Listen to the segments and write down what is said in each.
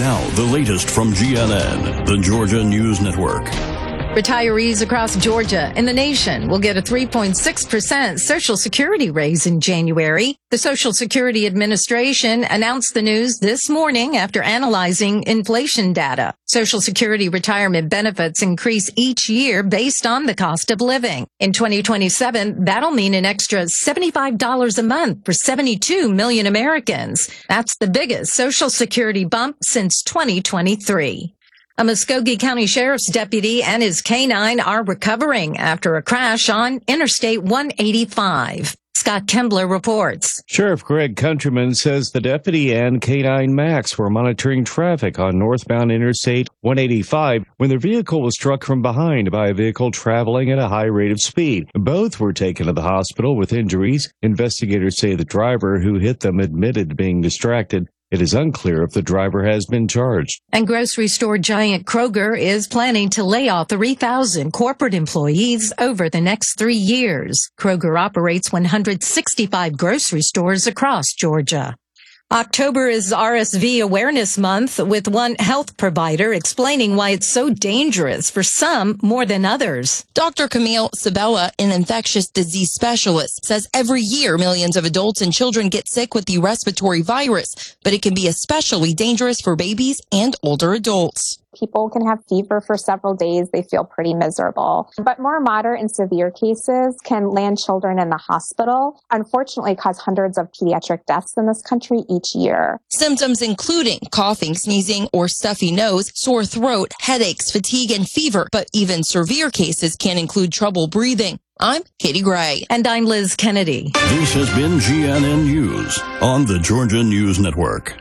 Now, the latest from GNN, the Georgia News Network. Retirees across Georgia and the nation will get a 3.6% Social Security raise in January. The Social Security Administration announced the news this morning after analyzing inflation data. Social Security retirement benefits increase each year based on the cost of living. In 2027, that'll mean an extra $75 a month for 72 million Americans. That's the biggest Social Security bump since 2023. A Muskogee County Sheriff's deputy and his canine are recovering after a crash on Interstate 185. Scott Kembler reports. Sheriff Greg Countryman says the deputy and canine Max were monitoring traffic on northbound Interstate 185 when their vehicle was struck from behind by a vehicle traveling at a high rate of speed. Both were taken to the hospital with injuries. Investigators say the driver who hit them admitted to being distracted. It is unclear if the driver has been charged. And grocery store giant Kroger is planning to lay off 3,000 corporate employees over the next 3 years. Kroger operates 165 grocery stores across Georgia. October is RSV Awareness Month, with one health provider explaining why it's so dangerous for some more than others. Dr. Camille Sabella, an infectious disease specialist, says every year millions of adults and children get sick with the respiratory virus, but it can be especially dangerous for babies and older adults. People can have fever for several days. They feel pretty miserable. But more moderate and severe cases can land children in the hospital, unfortunately cause hundreds of pediatric deaths in this country each year. Symptoms including coughing, sneezing, or stuffy nose, sore throat, headaches, fatigue, and fever. But even severe cases can include trouble breathing. I'm Katie Gray. And I'm Liz Kennedy. This has been GNN News on the Georgia News Network.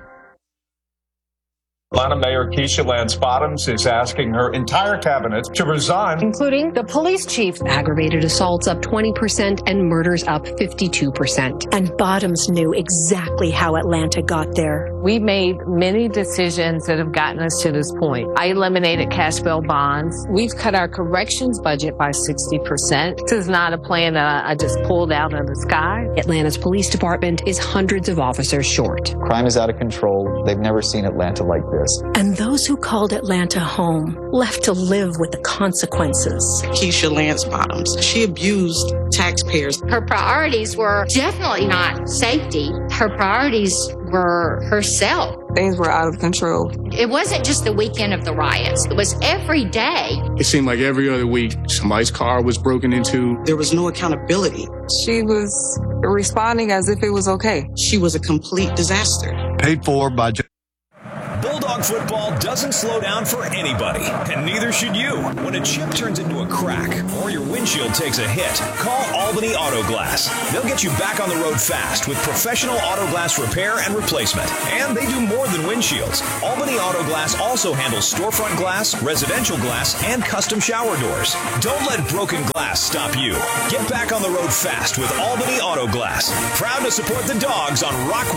Atlanta Mayor Keisha Lance Bottoms is asking her entire cabinet to resign, including the police chief. Aggravated assaults up 20% and murders up 52%. And Bottoms knew exactly how Atlanta got there. We made many decisions that have gotten us to this point. I eliminated cash bail bonds. We've cut our corrections budget by 60%. This is not a plan that I just pulled out of the sky. Atlanta's police department is hundreds of officers short. Crime is out of control. They've never seen Atlanta like this. And those who called Atlanta home left to live with the consequences. Keisha Lance Bottoms, she abused taxpayers. Her priorities were definitely not safety. Her priorities were herself. Things were out of control. It wasn't just the weekend of the riots. It was every day. It seemed like every other week somebody's car was broken into. There was no accountability. She was responding as if it was okay. She was a complete disaster. Paid for by Bulldog football doesn't slow down for anybody, and neither should you. When a chip turns into a crack or your windshield takes a hit, call Albany Auto Glass. They'll get you back on the road fast with professional auto glass repair and replacement. And they do more than windshields. Albany Auto Glass also handles storefront glass, residential glass, and custom shower doors. Don't let broken glass stop you. Get back on the road fast with Albany Auto Glass. Proud to support the Dogs on Rock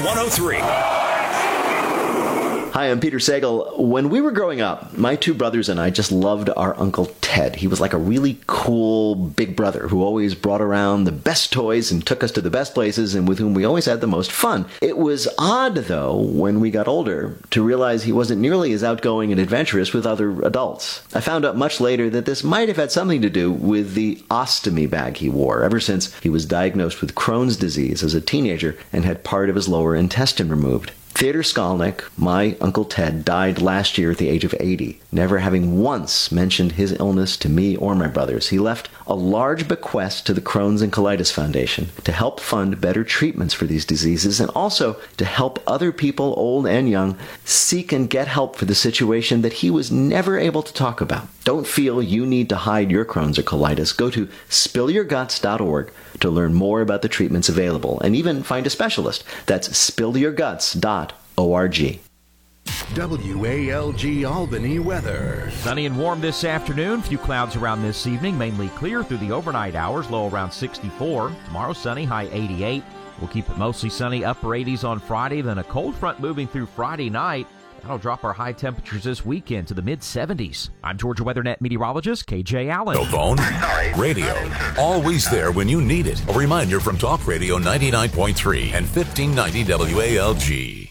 103. Hi, I'm Peter Sagal. When we were growing up, my two brothers and I just loved our Uncle Ted. He was like a really cool big brother who always brought around the best toys and took us to the best places and with whom we always had the most fun. It was odd, though, when we got older, to realize he wasn't nearly as outgoing and adventurous with other adults. I found out much later that this might have had something to do with the ostomy bag he wore ever since he was diagnosed with Crohn's disease as a teenager and had part of his lower intestine removed. Theodor Skolnick, my Uncle Ted, died last year at the age of 80, never having once mentioned his illness to me or my brothers. He left a large bequest to the Crohn's and Colitis Foundation to help fund better treatments for these diseases and also to help other people, old and young, seek and get help for the situation that he was never able to talk about. Don't feel you need to hide your Crohn's or colitis. Go to spillyourguts.org to learn more about the treatments available and even find a specialist. That's spillyourguts.org. WALG Albany weather. Sunny and warm this afternoon. Few clouds around this evening. Mainly clear through the overnight hours. Low around 64. Tomorrow sunny, high 88. We'll keep it mostly sunny, upper 80s on Friday. Then a cold front moving through Friday night. That'll drop our high temperatures this weekend to the mid-70s. I'm Georgia WeatherNet meteorologist KJ Allen. No phone, radio, always there when you need it. A reminder from Talk Radio 99.3 and 1590 WALG.